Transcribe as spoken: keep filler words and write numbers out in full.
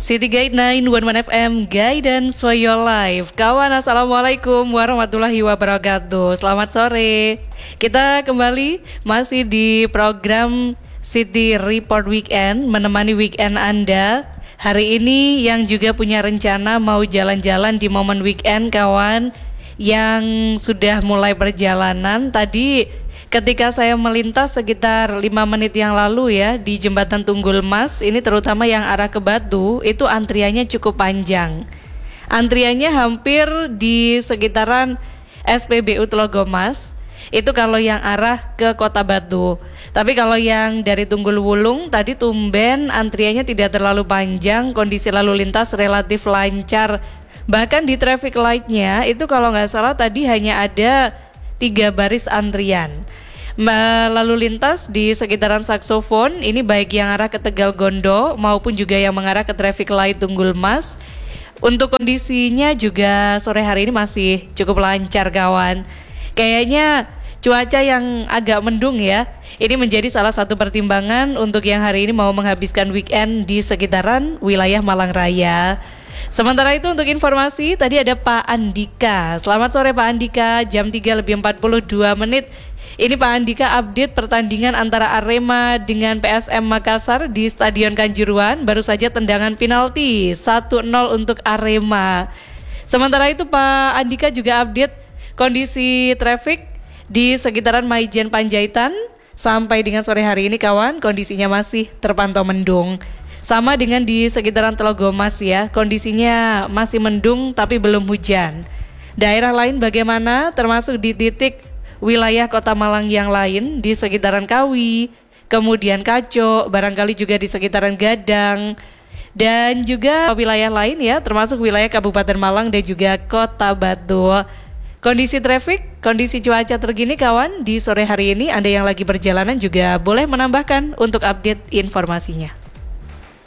City Guide sembilan satu satu F M, Guidance for your life. Kawan, assalamualaikum warahmatullahi wabarakatuh. Selamat sore. Kita kembali masih di program City Report Weekend, menemani weekend Anda. Hari ini yang juga punya rencana mau jalan-jalan di momen weekend, kawan, yang sudah mulai perjalanan tadi. Ketika saya melintas sekitar lima menit yang lalu ya di Jembatan Tunggul Mas, ini terutama yang arah ke Batu, itu antriannya cukup panjang. Antriannya hampir di sekitaran S P B U Tlogo Mas, itu kalau yang arah ke Kota Batu. Tapi kalau yang dari Tunggul Wulung tadi tumben antriannya tidak terlalu panjang, kondisi lalu lintas relatif lancar. Bahkan di traffic light-nya itu kalau nggak salah tadi hanya ada tiga baris antrian. Lalu lintas di sekitaran Saksofon, ini baik yang arah ke Tegal Gondo maupun juga yang mengarah ke traffic light Tunggul Mas. Untuk kondisinya juga sore hari ini masih cukup lancar, kawan. Kayaknya cuaca yang agak mendung ya, ini menjadi salah satu pertimbangan untuk yang hari ini mau menghabiskan weekend di sekitaran wilayah Malang Raya. Sementara itu untuk informasi, tadi ada Pak Andika. Selamat sore Pak Andika, jam tiga lebih empat puluh dua menit. Ini Pak Andika update pertandingan antara Arema dengan P S M Makassar di Stadion Kanjuruhan. Baru saja tendangan penalti satu nol untuk Arema. Sementara itu Pak Andika juga update kondisi traffic di sekitaran Maijen Panjaitan. Sampai dengan sore hari ini, kawan, kondisinya masih terpantau mendung. Sama dengan di sekitaran Tlogo Mas ya, kondisinya masih mendung tapi belum hujan. Daerah lain bagaimana? Termasuk di titik wilayah Kota Malang yang lain di sekitaran Kawi, kemudian Kaco, barangkali juga di sekitaran Gadang, dan juga wilayah lain ya, termasuk wilayah Kabupaten Malang dan juga Kota Batu. Kondisi traffic, kondisi cuaca terkini, kawan, di sore hari ini Anda yang lagi perjalanan juga boleh menambahkan untuk update informasinya.